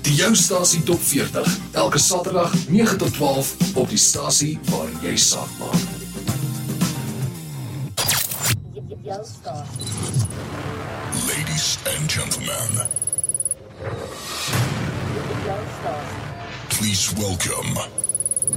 Die jou stasie top 40, elke Saterdag 9 tot 12 op die stasie waar jy saak maak. Jou stasie. Ladies and gentlemen, Jou stasie. please welcome